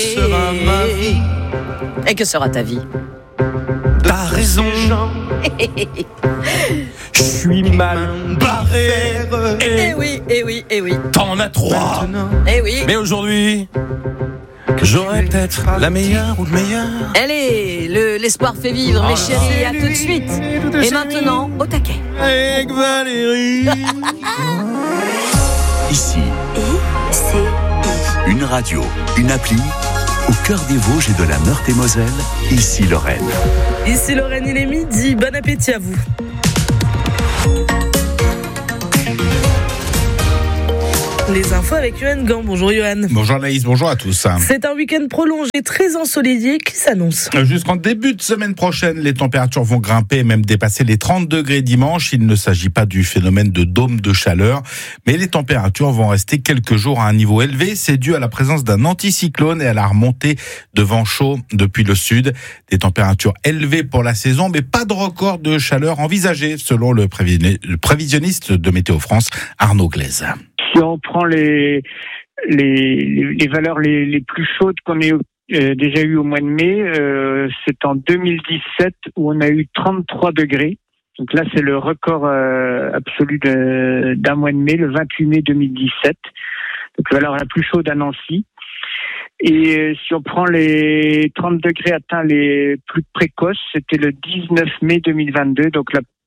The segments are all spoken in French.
sera ma vie. Et que sera ta vie? T'as raison, je suis mal barré. Eh oui, eh oui, eh oui. T'en as trois. Eh oui. Mais aujourd'hui, j'aurais peut-être la meilleure ou le meilleur. Allez, l'espoir fait vivre, mes chéris, à tout de suite. Et maintenant, au taquet. Avec Valérie. Ici, une radio, une appli, au cœur des Vosges et de la Meurthe-et-Moselle, ici Lorraine. Ici Lorraine, il est midi, bon appétit à vous. Les infos avec Yoann Gant. Bonjour Yoann. Bonjour Anaïs, bonjour à tous. C'est un week-end prolongé très ensoleillé qui s'annonce. Jusqu'en début de semaine prochaine, les températures vont grimper et même dépasser les 30 degrés dimanche. Il ne s'agit pas du phénomène de dôme de chaleur, mais les températures vont rester quelques jours à un niveau élevé. C'est dû à la présence d'un anticyclone et à la remontée de vents chauds depuis le sud. Des températures élevées pour la saison, mais pas de record de chaleur envisagé, selon le prévisionniste de Météo France, Arnaud Glaise. Si on prend les valeurs les plus chaudes qu'on ait déjà eues au mois de mai, c'est en 2017 où on a eu 33 degrés. Donc là, c'est le record absolu d'un mois de mai, le 28 mai 2017. Donc la valeur la plus chaude à Nancy. Et si on prend les 30 degrés atteints les plus précoces, c'était le 19 mai 2022. Donc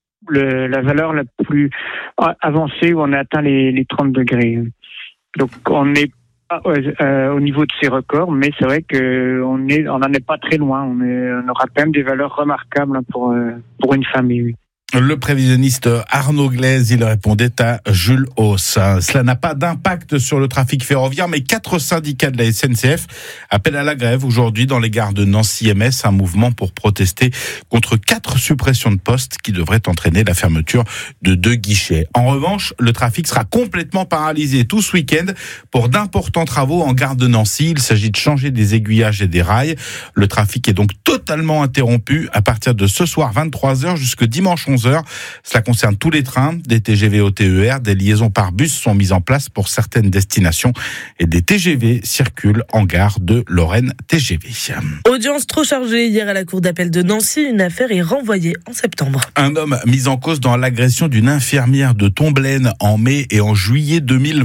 la valeur la plus avancée où on a atteint les 30 degrés. Donc on n'est pas au niveau de ces records, mais c'est vrai qu'on n'en est pas très loin. On aura quand même des valeurs remarquables pour une famille. Le prévisionniste Arnaud Glaise, il répondait à Jules Hauss. Cela n'a pas d'impact sur le trafic ferroviaire, mais 4 syndicats de la SNCF appellent à la grève aujourd'hui dans les gares de Nancy-MS, un mouvement pour protester contre 4 suppressions de postes qui devraient entraîner la fermeture de 2 guichets. En revanche, le trafic sera complètement paralysé tout ce week-end pour d'importants travaux en gare de Nancy. Il s'agit de changer des aiguillages et des rails. Le trafic est donc totalement interrompu à partir de ce soir 23h jusqu'à dimanche 11h. Cela concerne tous les trains, des TGV au TER, des liaisons par bus sont mises en place pour certaines destinations et des TGV circulent en gare de Lorraine TGV. Audience trop chargée hier à la cour d'appel de Nancy, une affaire est renvoyée en septembre. Un homme mis en cause dans l'agression d'une infirmière de Tomblaine en mai et en juillet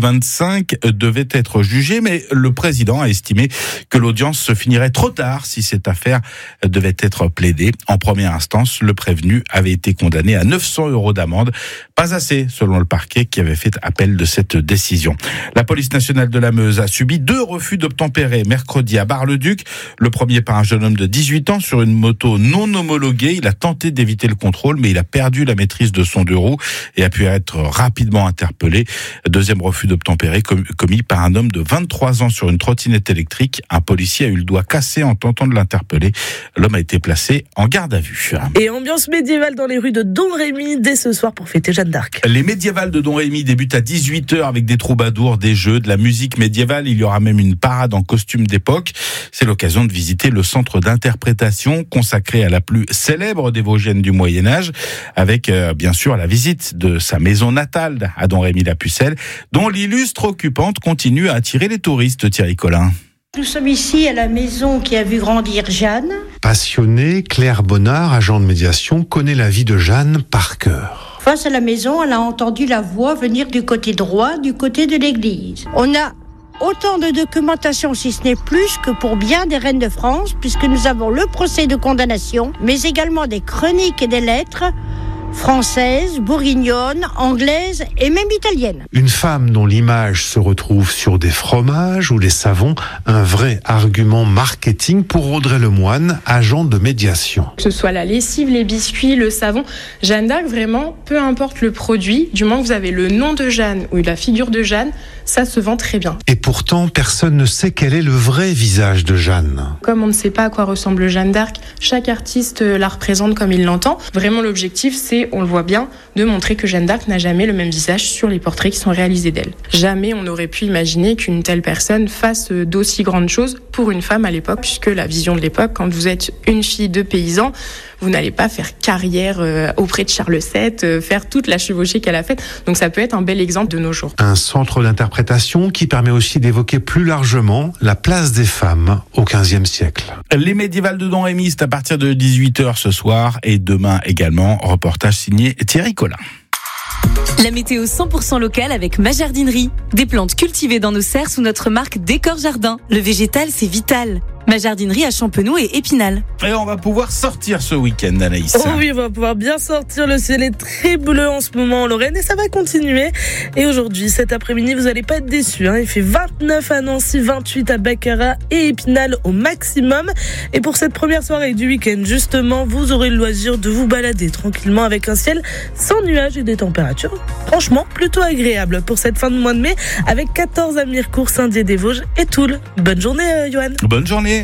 2025 devait être jugé, mais le président a estimé que l'audience se finirait trop tard si cette affaire devait être plaidée. En première instance, le prévenu avait été condamné à 900 € d'amende. Pas assez, selon le parquet qui avait fait appel de cette décision. La police nationale de la Meuse a subi 2 refus d'obtempérer mercredi à Bar-le-Duc. Le premier par un jeune homme de 18 ans sur une moto non homologuée. Il a tenté d'éviter le contrôle, mais il a perdu la maîtrise de son 2 roues et a pu être rapidement interpellé. Deuxième refus d'obtempérer commis par un homme de 23 ans sur une trottinette électrique. Un policier a eu le doigt cassé en tentant de l'interpeller. L'homme a été placé en garde à vue. Et ambiance médiévale dans les rues de Domrémy dès ce soir pour fêter Jeanne d'Arc. Les médiévales de Domrémy débutent à 18h avec des troubadours, des jeux, de la musique médiévale. Il y aura même une parade en costume d'époque. C'est l'occasion de visiter le centre d'interprétation consacré à la plus célèbre des Vosgiennes du Moyen-Âge, avec bien sûr la visite de sa maison natale à Domrémy-la-Pucelle, dont l'illustre occupante continue à attirer les touristes. Thierry Collin. Nous sommes ici à la maison qui a vu grandir Jeanne. Passionnée, Claire Bonnard, agent de médiation, connaît la vie de Jeanne par cœur. Face à la maison, elle a entendu la voix venir du côté droit, du côté de l'église. On a autant de documentation, si ce n'est plus, que pour bien des reines de France, puisque nous avons le procès de condamnation, mais également des chroniques et des lettres française, bourguignonne, anglaise et même italienne. Une femme dont l'image se retrouve sur des fromages ou les savons, un vrai argument marketing pour Audrey Lemoine, agent de médiation. Que ce soit la lessive, les biscuits, le savon, Jeanne d'Arc, vraiment, peu importe le produit, du moment que vous avez le nom de Jeanne ou la figure de Jeanne, ça se vend très bien. Et pourtant, personne ne sait quel est le vrai visage de Jeanne. Comme on ne sait pas à quoi ressemble Jeanne d'Arc, chaque artiste la représente comme il l'entend. Vraiment, l'objectif, c'est, on le voit bien, de montrer que Jeanne d'Arc n'a jamais le même visage sur les portraits qui sont réalisés d'elle. Jamais on n'aurait pu imaginer qu'une telle personne fasse d'aussi grandes choses pour une femme à l'époque, puisque la vision de l'époque, quand vous êtes une fille de paysan, vous n'allez pas faire carrière auprès de Charles VII, faire toute la chevauchée qu'elle a faite. Donc ça peut être un bel exemple de nos jours. Un centre d'interprétation qui permet aussi d'évoquer plus largement la place des femmes au XVe siècle. Les médiévales de Don Rémy, c'est à partir de 18h ce soir et demain également. Reportage signé Thierry Collin. La météo 100% locale avec ma jardinerie. Des plantes cultivées dans nos serres sous notre marque Décor Jardin. Le végétal, c'est vital. Ma jardinerie à Champenoux et Épinal. Et on va pouvoir sortir ce week-end, Anaïs. Oh oui, on va pouvoir bien sortir. Le ciel est très bleu en ce moment en Lorraine et ça va continuer. Et aujourd'hui, cet après-midi, vous n'allez pas être déçus. Il fait 29 à Nancy, 28 à Baccarat et Épinal au maximum. Et pour cette première soirée du week-end, justement, vous aurez le loisir de vous balader tranquillement avec un ciel sans nuages et des températures franchement plutôt agréables pour cette fin de mois de mai avec 14 à Mirecourt, Saint-Dié-des-Vosges et Toul. Bonne journée, Johan. Bonne journée.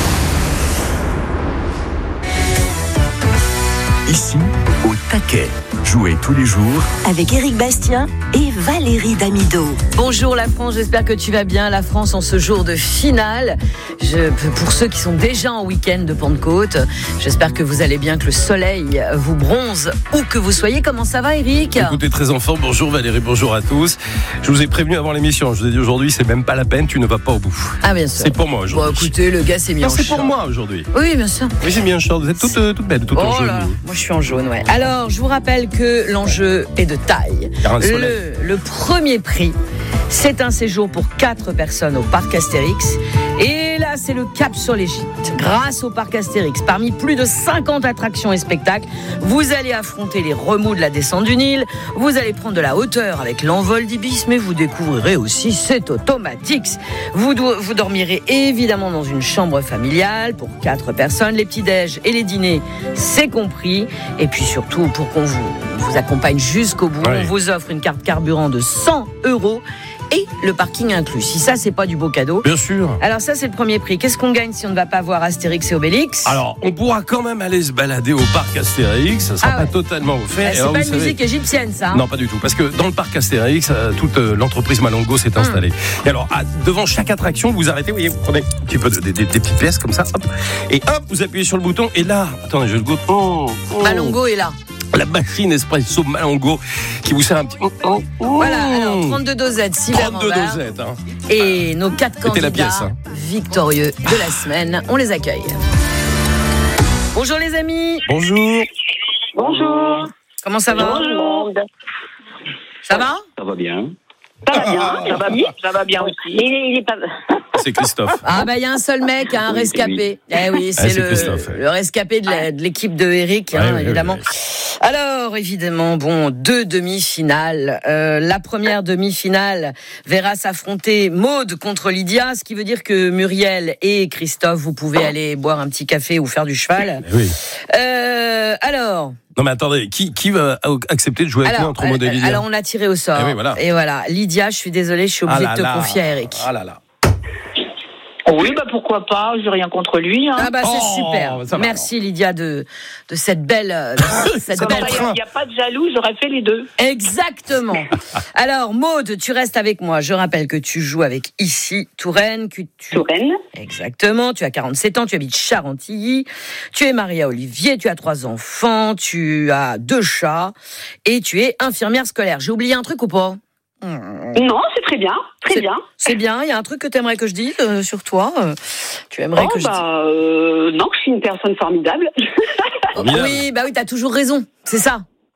Ici, au taquet. Jouez tous les jours avec Éric Bastien et Valérie Damido. Bonjour la France, j'espère que tu vas bien. La France en ce jour de finale. Pour ceux qui sont déjà en week-end de Pentecôte, j'espère que vous allez bien, que le soleil vous bronze où que vous soyez. Comment ça va, Éric ? Écoutez, très en forme. Bonjour Valérie, bonjour à tous. Je vous ai prévenu avant l'émission. Je vous ai dit aujourd'hui, c'est même pas la peine, tu ne vas pas au bout. Ah bien sûr. C'est pour moi aujourd'hui. Bon, écoutez, le gars s'est mis en short. C'est pour moi aujourd'hui. Oui, bien sûr. Oui, j'ai mis un short. Vous êtes toute belle, toute en jaune. Moi, je suis en jaune, ouais. Alors, je vous rappelle que l'enjeu est de taille. Le premier prix, c'est un séjour pour 4 personnes au parc Astérix. Et là, c'est le cap sur l'Égypte. Grâce au parc Astérix, parmi plus de 50 attractions et spectacles, vous allez affronter les remous de la descente du Nil, vous allez prendre de la hauteur avec l'envol d'Ibis, mais vous découvrirez aussi cet Automatix. Vous dormirez évidemment dans une chambre familiale pour 4 personnes. Les petits-déj et les dîners, c'est compris. Et puis surtout, pour qu'on vous accompagne jusqu'au bout, on vous offre une carte carburant de 100 € et le parking inclus. Si ça, c'est pas du beau cadeau. Bien sûr. Alors ça, c'est le premier prix. Qu'est-ce qu'on gagne si on ne va pas voir Astérix et Obélix ? Alors, on pourra quand même aller se balader au parc Astérix. Ça sera pas totalement offert. C'est pas une musique égyptienne, ça. Non, pas du tout. Parce que dans le parc Astérix, toute l'entreprise Malongo s'est installée. Et alors, devant chaque attraction, vous arrêtez, vous voyez, vous prenez un petit peu des petites pièces comme ça, hop, et hop, vous appuyez sur le bouton. Et là, attendez, je le goûte. Malongo est là. La machine espresso Malongo qui vous sert un petit... Voilà, alors 32 dosettes, 6 verres en verre. 32 dosettes. Hein. Et nos 4 candidats victorieux de la semaine, on les accueille. Bonjour les amis. Bonjour. Bonjour. Comment ça va ? Bonjour. Ça va ? Ça va bien. Ça va bien aussi. Il est pas... C'est Christophe. Ah bah il y a un seul mec, un rescapé. Eh oui, c'est le rescapé de l'équipe de Eric, évidemment. Oui. Alors évidemment, 2 demi-finales. La première demi-finale verra s'affronter Maude contre Lydia, ce qui veut dire que Muriel et Christophe, vous pouvez aller boire un petit café ou faire du cheval. Oui. Alors. Non mais attendez, qui va accepter de jouer avec moi entre Maude et Lydia ? Alors on a tiré au sort. Et voilà. Lydia, je suis désolée, je suis obligée de te confier à Eric. Ah là là. Oui, pourquoi pas, j'ai rien contre lui. Hein. Ah c'est super. Merci Lydia de cette belle... Il n'y a pas de jaloux, j'aurais fait les deux. Exactement. Alors Maude, tu restes avec moi. Je rappelle que tu joues avec Issy Touraine. Touraine. Exactement, tu as 47 ans, tu habites Charentilly. Tu es mariée à Olivier, tu as 3 enfants, tu as 2 chats et tu es infirmière scolaire. J'ai oublié un truc ou pas ? Non, c'est très bien, bien. C'est bien, il y a un truc que tu aimerais que je dise sur toi tu aimerais que je dise non, je suis une personne formidable. Oui, t'as toujours raison, c'est ça.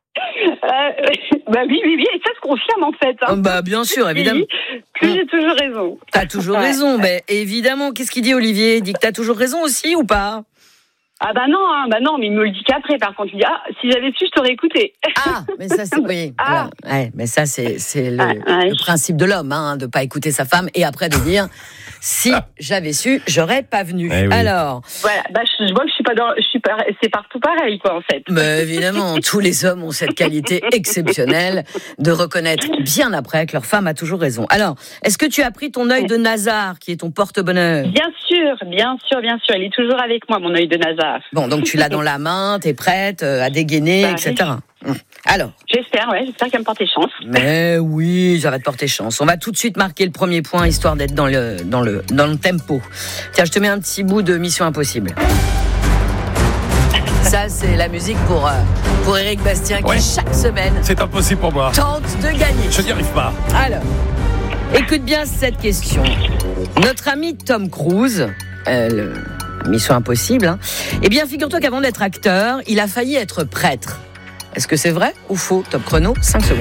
Oui, et ça se confirme en fait. Hein. Bien sûr, évidemment. Que j'ai toujours raison. T'as toujours raison, évidemment. Qu'est-ce qu'il dit Olivier ? Il dit que t'as toujours raison aussi ou pas ? Ah non, mais il me le dit qu'après. Par contre, il dit si j'avais su, je t'aurais écouté. Mais ça c'est mais ça c'est le principe de l'homme, de pas écouter sa femme et après de dire si j'avais su, j'aurais pas venu. Oui. Alors, voilà, je vois que c'est partout pareil quoi en fait. Mais évidemment, tous les hommes ont cette qualité exceptionnelle de reconnaître bien après que leur femme a toujours raison. Alors, est-ce que tu as pris ton œil de Nazar qui est ton porte-bonheur ? Bien sûr, il est toujours avec moi mon œil de Nazar. Bon, donc tu l'as dans la main, t'es prête à dégainer, etc. Alors. J'espère qu'elle me porte chance. Mais oui, ça va te porter chance. On va tout de suite marquer le premier point, histoire d'être dans le tempo. Tiens, je te mets un petit bout de Mission Impossible. Ça, c'est la musique pour Éric Bastien qui, chaque semaine, c'est impossible pour moi, tente de gagner. Je n'y arrive pas. Alors, écoute bien cette question. Notre ami Tom Cruise, mission impossible, hein. Eh bien, figure-toi qu'avant d'être acteur, il a failli être prêtre. Est-ce que c'est vrai ou faux? Top chrono, 5 secondes.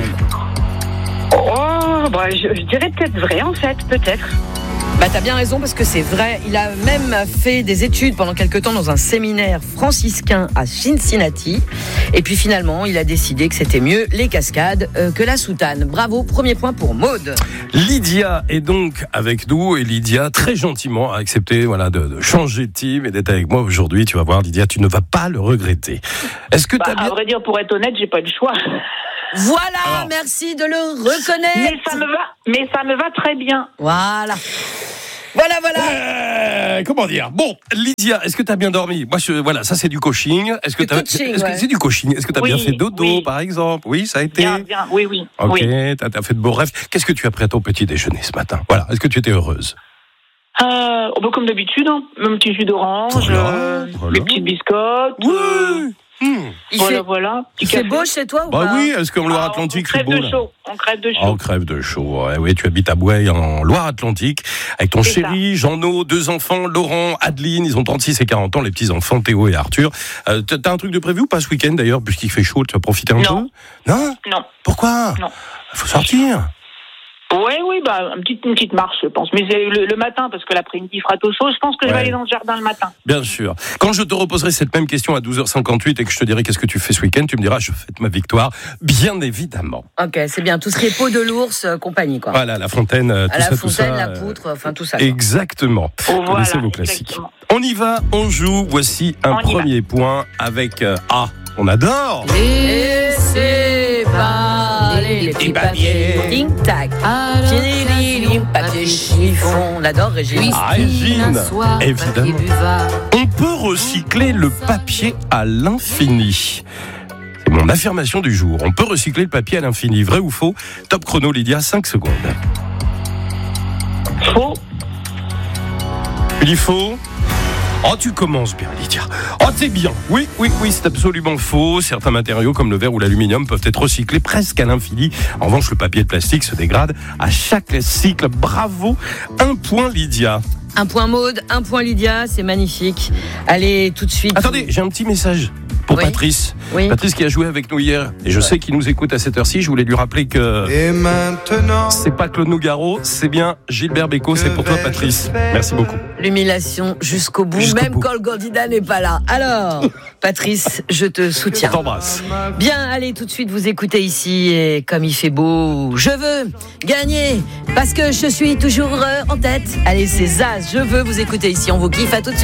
Oh, bah, je dirais peut-être vrai, en fait, peut-être. Bah, t'as bien raison parce que c'est vrai. Il a même fait des études pendant quelque temps dans un séminaire franciscain à Cincinnati. Et puis finalement, il a décidé que c'était mieux les cascades que la soutane. Bravo, premier point pour Maude. Lydia est donc avec nous et Lydia, très gentiment, a accepté de changer de team et d'être avec moi aujourd'hui. Tu vas voir, Lydia, tu ne vas pas le regretter. Est-ce que à vrai dire, pour être honnête, j'ai pas le choix. Voilà, merci de le reconnaître. Mais ça me va très bien. Voilà. Comment dire? Bon, Lydia, est-ce que tu as bien dormi? Moi, ça c'est du coaching. Est-ce que c'est du coaching? Est-ce que tu as bien fait dodo, par exemple? Oui, ça a été. Bien. Oui. Ok, t'as fait de beaux rêves. Qu'est-ce que tu as pris à ton petit déjeuner ce matin? Voilà, est-ce que tu étais heureuse? Comme d'habitude, hein. Mon petit jus d'orange, les petites biscottes. Voilà. Il fait beau chez toi ou pas? Oui, est-ce qu'en Loire-Atlantique c'est beau là? On crève de chaud. On crève de chaud. Oui, tu habites à Bouaye en Loire-Atlantique avec ton chéri, Jean-No, 2 enfants, Laurent, Adeline, ils ont 36 et 40 ans, les petits enfants Théo et Arthur. T'as un truc de prévu ou pas ce week-end d'ailleurs, puisqu'il fait chaud, tu vas profiter un peu? Non. Pourquoi? Non. Il faut sortir. Oui, une petite marche, je pense. Mais c'est le matin, parce que l'après-midi, il fera tôt chaud. Je pense que je vais aller dans le jardin le matin. Bien sûr. Quand je te reposerai cette même question à 12h58 et que je te dirai qu'est-ce que tu fais ce week-end, tu me diras, je fête ma victoire, bien évidemment. Ok, c'est bien. Tout ce qui est peau de l'ours, compagnie, quoi. Voilà, la fontaine, tout ça. La poutre, tout ça. Exactement. Laissez vos classiques. On y va, on joue. Voici un premier point avec on adore. Laissez parler les petits papiers. Tic-tac. Papier chiffon. On adore Régine. Régine, évidemment. On peut recycler le papier à l'infini. C'est mon affirmation du jour. On peut recycler le papier à l'infini. Vrai ou faux? Top chrono, Lydia, 5 secondes. Faux. Tu dis faux? Oh, tu commences bien, Lydia. Oh, t'es bien. Oui, c'est absolument faux. Certains matériaux, comme le verre ou l'aluminium, peuvent être recyclés presque à l'infini. En revanche, le papier et le plastique se dégradent à chaque cycle. Bravo. 1 point, Lydia. 1 point Maude, 1 point Lydia, c'est magnifique. Allez, tout de suite. Attendez, j'ai un petit message pour Patrice. Oui. Patrice qui a joué avec nous hier. Et je sais qu'il nous écoute à cette heure-ci. Je voulais lui rappeler que... Et maintenant... C'est pas Claude Nougaro, c'est bien Gilbert Bécaud. C'est pour toi, Patrice. Merci beaucoup. L'humiliation jusqu'au bout, même quand le candidat n'est pas là. Alors, Patrice, je te soutiens. Je t'embrasse. Bien, allez, tout de suite, vous écoutez ici. Et comme il fait beau, je veux gagner parce que je suis toujours en tête. Allez, c'est Zaz, je veux vous écouter ici. On vous kiffe, à tout de suite.